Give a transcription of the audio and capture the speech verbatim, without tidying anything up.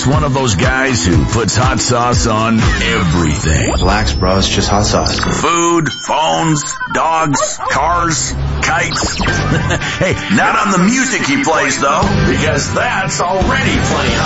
Black's one of those guys who puts hot sauce on everything. Relax, bro. It's just hot sauce. Food, phones, dogs, cars, kites. Hey, not on the music he plays, though, because that's already playing.